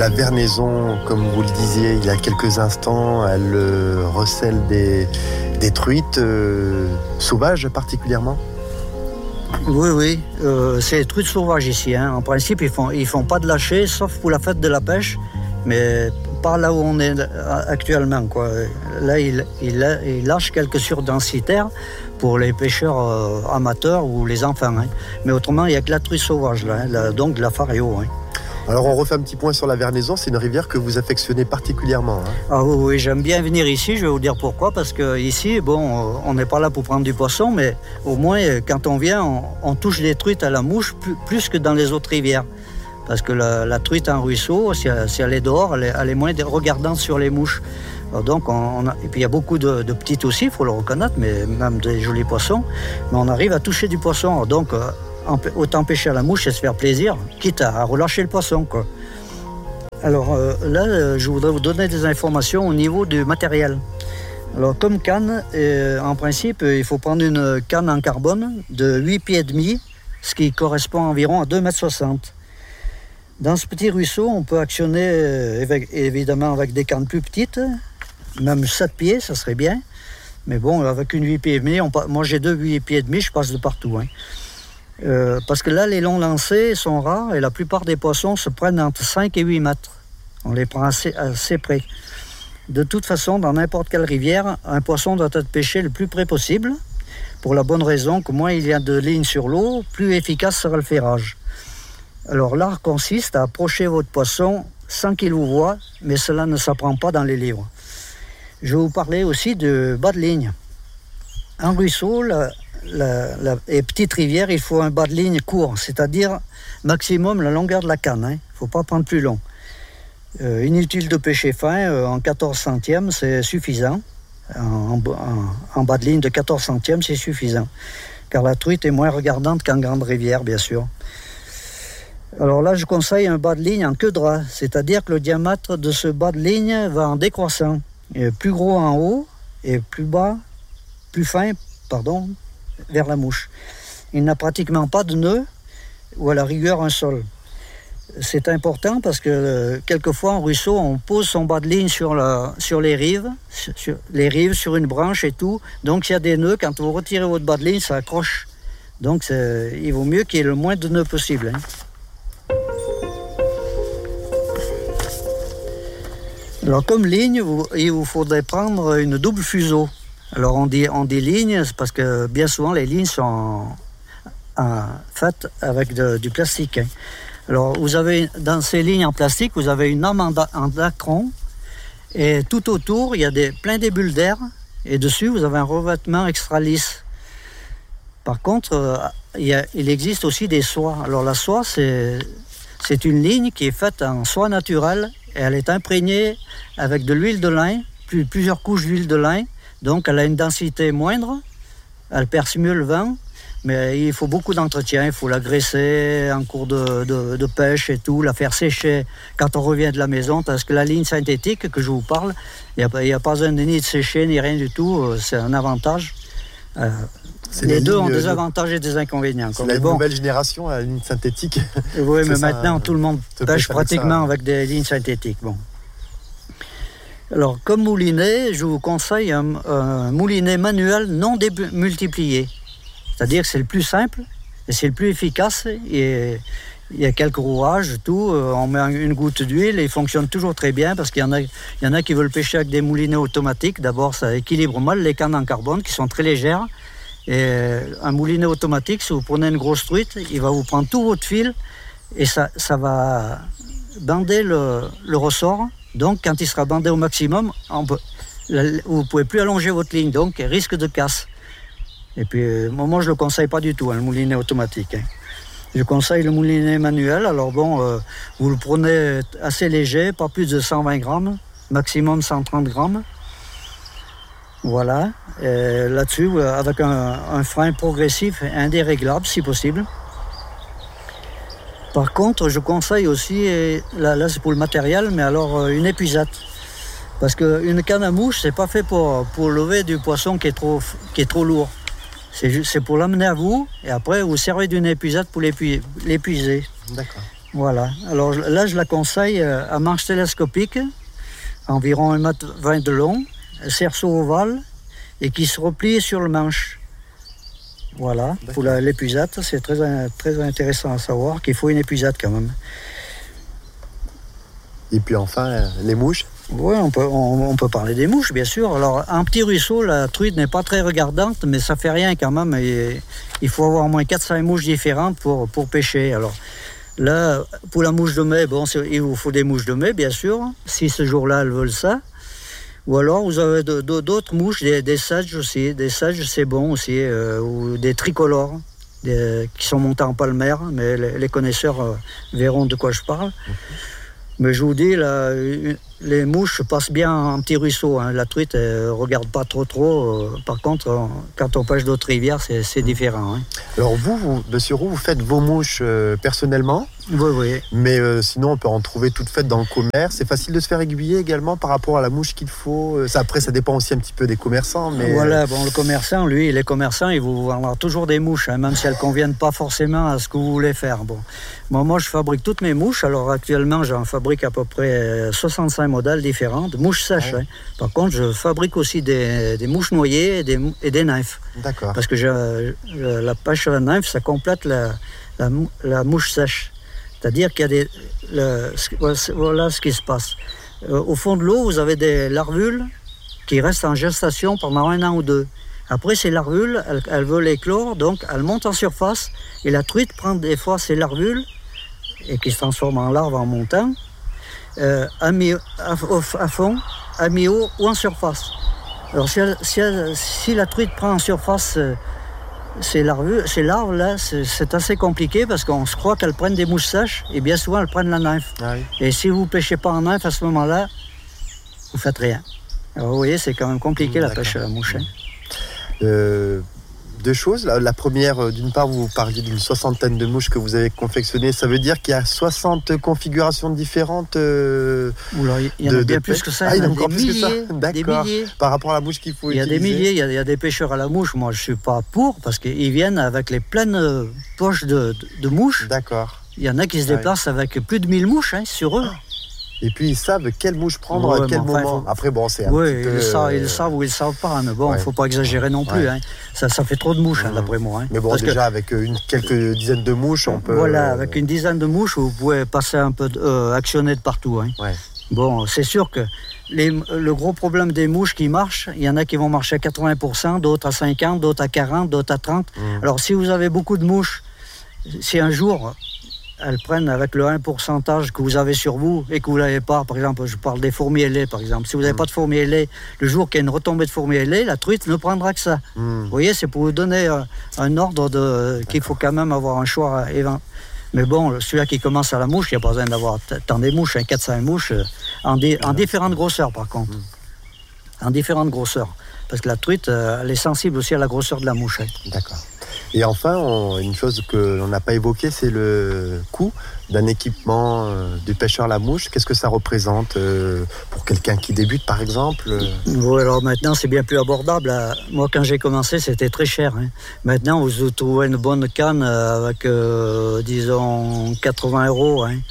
La vernaison, comme vous le disiez il y a quelques instants, elle recèle des truites sauvages particulièrement. Oui, c'est les truites sauvages ici. Hein. En principe, ils font pas de lâcher, sauf pour la fête de la pêche, mais pas là où on est actuellement, quoi. Là, ils lâchent quelques surdensitaires pour les pêcheurs amateurs ou les enfants. Hein. Mais autrement, il n'y a que la truite sauvage, là, hein, donc de la fario. Hein. Alors on refait un petit point sur la Vernaison, c'est une rivière que vous affectionnez particulièrement. Hein. Ah oui, j'aime bien venir ici, je vais vous dire pourquoi, parce que ici, on n'est pas là pour prendre du poisson, mais au moins quand on vient, on touche les truites à la mouche plus que dans les autres rivières. Parce que la truite en ruisseau, si elle est dehors, elle est moins regardante sur les mouches. Alors donc et puis il y a beaucoup de petites aussi, il faut le reconnaître, mais même des jolis poissons, mais on arrive à toucher du poisson. Alors donc autant pêcher à la mouche et se faire plaisir, quitte à relâcher le poisson, quoi. Alors là, je voudrais vous donner des informations au niveau du matériel. Alors comme canne, en principe, il faut prendre une canne en carbone de 8 pieds et demi, ce qui correspond environ à 2,60 m. Dans ce petit ruisseau, on peut actionner évidemment avec des cannes plus petites, même 7 pieds, ça serait bien. Mais bon, avec une 8 pieds et demi, moi j'ai 8 pieds et demi, je passe de partout. Hein. Parce que là, les longs lancers sont rares et la plupart des poissons se prennent entre 5 et 8 mètres. On les prend assez près. De toute façon, dans n'importe quelle rivière, un poisson doit être pêché le plus près possible, pour la bonne raison que moins il y a de lignes sur l'eau, plus efficace sera le ferrage. Alors l'art consiste à approcher votre poisson sans qu'il vous voie, mais cela ne s'apprend pas dans les livres. Je vais vous parler aussi de bas de ligne. En ruisseau, les petites rivières, il faut un bas de ligne court, c'est-à-dire maximum la longueur de la canne. Il ne faut pas prendre plus long. Inutile de pêcher fin, en 14 centièmes, c'est suffisant. En bas de ligne de 14 centièmes, c'est suffisant. Car la truite est moins regardante qu'en grande rivière, bien sûr. Alors là, je conseille un bas de ligne en queue de rat, c'est-à-dire que le diamètre de ce bas de ligne va en décroissant. Plus gros en haut et plus fin, vers la mouche. Il n'a pratiquement pas de nœud ou à la rigueur un sol. C'est important parce que quelquefois en ruisseau, on pose son bas de ligne sur les rives, sur une branche et tout. Donc s'il y a des nœuds, quand vous retirez votre bas de ligne, ça accroche. Donc il vaut mieux qu'il y ait le moins de nœuds possible. Hein. Alors comme ligne, il vous faudrait prendre une double fuseau. Alors on dit ligne parce que bien souvent les lignes sont faites avec du plastique. Hein. Alors vous avez dans ces lignes en plastique, vous avez une âme en dacron et tout autour il y a plein des bulles d'air et dessus vous avez un revêtement extra lisse. Par contre, il existe aussi des soies. Alors la soie c'est une ligne qui est faite en soie naturelle et elle est imprégnée avec de l'huile de lin, plusieurs couches d'huile de lin. Donc elle a une densité moindre, elle perce mieux le vent, mais il faut beaucoup d'entretien, il faut la graisser en cours de pêche et tout, la faire sécher quand on revient de la maison, parce que la ligne synthétique que je vous parle, il n'y a pas besoin ni de sécher ni rien du tout, c'est un avantage. Les deux ont des avantages et des inconvénients. C'est la nouvelle génération, la ligne synthétique. Oui, mais maintenant tout le monde pêche pratiquement avec des lignes synthétiques. Bon. Alors, comme moulinet, je vous conseille un moulinet manuel non démultiplié. C'est-à-dire que c'est le plus simple et c'est le plus efficace. Et il y a quelques rouages, tout. On met une goutte d'huile et il fonctionne toujours très bien parce qu'il y en a qui veulent pêcher avec des moulinets automatiques. D'abord, ça équilibre mal les cannes en carbone qui sont très légères. Et un moulinet automatique, si vous prenez une grosse truite, il va vous prendre tout votre fil et ça va bander le ressort. Donc, quand il sera bandé au maximum, vous ne pouvez plus allonger votre ligne, donc risque de casse. Et puis, moi, je ne le conseille pas du tout, le moulinet automatique. Hein. Je conseille le moulinet manuel. Alors bon, vous le prenez assez léger, pas plus de 120 grammes, maximum 130 grammes. Voilà. Et là-dessus, avec un frein progressif et indéréglable, si possible. Par contre, je conseille aussi, là c'est pour le matériel, mais alors une épuisette. Parce qu'une canne à mouche, c'est pas fait pour lever du poisson qui est trop lourd. C'est pour l'amener à vous, et après vous servez d'une épuisette pour l'épuiser. D'accord. Voilà. Alors là, je la conseille à manche télescopique, environ 1,20 m de long, cerceau ovale et qui se replie sur le manche. Voilà. D'accord. Pour l'épuisate, c'est très intéressant à savoir qu'il faut une épuisate quand même. Et puis enfin, les mouches. Oui, on peut parler des mouches, bien sûr. Alors, un petit ruisseau, la truite n'est pas très regardante, mais ça fait rien quand même. Et il faut avoir au moins 400 mouches différentes pour pêcher. Alors, là, pour la mouche de mai, il vous faut des mouches de mai, bien sûr, si ce jour-là, elles veulent ça. Ou alors, vous avez d'autres mouches, des sages aussi. Des sages, c'est bon aussi. Ou des tricolores, qui sont montés en palmaire. Mais les connaisseurs verront de quoi je parle. Mais je vous dis, là, les mouches passent bien en petit ruisseau. Hein. La truite, elle ne regarde pas trop. Par contre, quand on pêche d'autres rivières, c'est différent. Hein. Alors vous, monsieur Roux, vous faites vos mouches personnellement ? Oui. Mais sinon, on peut en trouver toutes faites dans le commerce. C'est facile de se faire aiguiller également par rapport à la mouche qu'il faut. Après, ça dépend aussi un petit peu des commerçants. Mais... Voilà, le commerçant, les commerçants, ils vous vendront toujours des mouches, hein, même si elles ne conviennent pas forcément à ce que vous voulez faire. Bon. Moi, je fabrique toutes mes mouches. Alors actuellement, j'en fabrique à peu près 65 modèles différents, de mouches sèches. Ouais. Hein. Par contre, je fabrique aussi des mouches noyées et des nymphes. D'accord. Parce que la pêche à la nymphe, ça complète la mouche sèche. C'est-à-dire qu'il y a voilà ce qui se passe. Au fond de l'eau, vous avez des larvules qui restent en gestation pendant 1 an ou 2. Après, ces larvules, elles veulent éclore, donc elles montent en surface. Et la truite prend des fois ces larvules, et qui se transforment en larves en montant, à fond, à mi-eau ou en surface. Alors, si la truite prend en surface ces larves-là, c'est assez compliqué parce qu'on se croit qu'elles prennent des mouches sèches et bien souvent elles prennent la nymphe. Ah oui. Et si vous ne pêchez pas en nymphe, à ce moment-là, vous ne faites rien. Alors vous voyez, c'est quand même compliqué la pêche à la mouche. Hein. 2 choses. La première, d'une part, vous parliez d'une 60aine de mouches que vous avez confectionnées. Ça veut dire qu'il y a 60 configurations différentes Oula, il y en a bien plus que ça. Il y en a encore plus que ça. D'accord. Par rapport à la mouche qu'il faut utiliser. Il y a des milliers, il y a des pêcheurs à la mouche. Moi, je ne suis pas pour, parce qu'ils viennent avec les pleines poches de mouches. D'accord. Il y en a qui se déplacent avec plus de 1000 mouches sur eux. Et puis ils savent quelle mouche prendre à quel moment. Après, c'est un petit peu... ils le savent ou ils ne savent pas. Mais bon, il ne faut pas exagérer non plus. Hein. Ça fait trop de mouches, d'après moi. Hein. Mais bon, déjà, avec quelques dizaines de mouches, on peut... Voilà, avec une dizaine de mouches, vous pouvez passer un peu, actionner de partout. Hein. Ouais. Bon, c'est sûr que le gros problème des mouches qui marchent, il y en a qui vont marcher à 80%, d'autres à 50%, d'autres à 40%, d'autres à 30%. Alors, si vous avez beaucoup de mouches, si un jour... elles prennent avec le 1% que vous avez sur vous et que vous n'avez pas. Par exemple, je parle des fourmis ailées, par exemple. Si vous n'avez pas de fourmis ailées, le jour qu'il y a une retombée de fourmis ailées, la truite ne prendra que ça. Vous voyez, c'est pour vous donner un ordre qu'il faut quand même avoir un choix. Mais bon, celui-là qui commence à la mouche, il n'y a pas besoin d'avoir tant des mouches, 400 mouches, en différentes grosseurs, par contre. En différentes grosseurs. Parce que la truite, elle est sensible aussi à la grosseur de la mouche. D'accord. Et enfin, une chose que l'on n'a pas évoquée, c'est le coût d'un équipement du pêcheur à la mouche. Qu'est-ce que ça représente pour quelqu'un qui débute, par exemple ? Oui, alors maintenant, c'est bien plus abordable. Moi, quand j'ai commencé, c'était très cher. Hein. Maintenant, vous trouvez une bonne canne avec, disons, 80 €. Hein.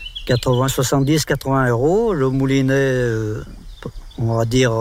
70, 80 €. Le moulinet, on va dire,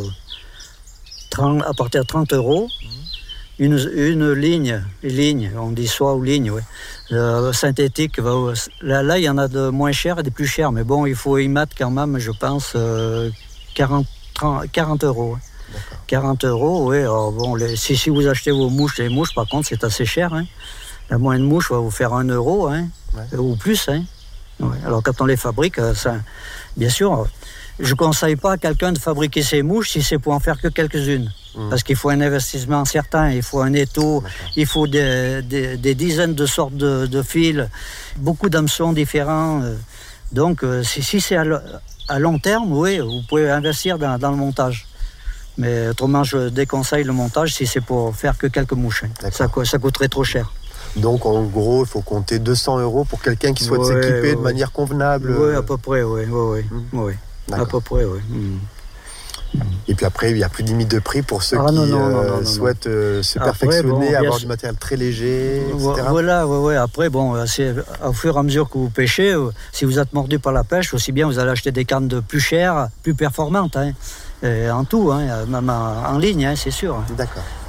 à partir de 30 €. Une ligne, on dit soie ou ligne, ouais. Synthétique, là, il y en a de moins chers et des plus chers, mais bon, il faut y mettre quand même, je pense, 40 €. Ouais. 40 €, oui. Alors bon, si vous achetez les mouches, par contre, c'est assez cher. Hein. La moyenne mouche va vous faire 1 €, hein, ou plus. Hein. Ouais. Alors quand on les fabrique, bien sûr, je ne conseille pas à quelqu'un de fabriquer ses mouches si c'est pour en faire que quelques-unes. Parce qu'il faut un investissement certain, il faut un étau, il faut des dizaines de sortes de fils, beaucoup d'hameçons différents. Donc, si c'est à long terme, oui, vous pouvez investir dans le montage. Mais autrement, je déconseille le montage si c'est pour faire que quelques mouches. Ça coûterait trop cher. Donc, en gros, il faut compter 200 € pour quelqu'un qui souhaite s'équiper de manière convenable. Oui, à peu près, oui. À peu près, oui. Et puis après, il n'y a plus de limite de prix pour ceux qui souhaitent se Après, perfectionner, avoir du matériel très léger, etc. Voilà, ouais. Après, c'est au fur et à mesure que vous pêchez, si vous êtes mordu par la pêche, aussi bien vous allez acheter des cannes de plus chères, plus performantes, en tout, même en ligne, c'est sûr. D'accord.